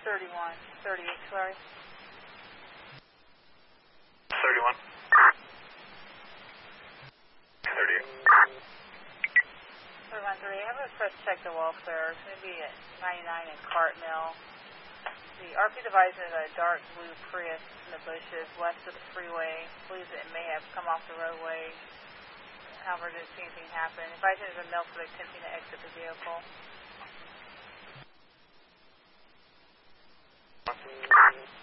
31, 38, sorry. 31. 38. 31-3, have a press check the welfare. It's going to be at 99 in Cartmill. The RP device is a dark blue Prius in the bushes west of the freeway. Believes it may have come off the roadway. However, didn't see anything happen. Advising is a male for attempting to exit the vehicle.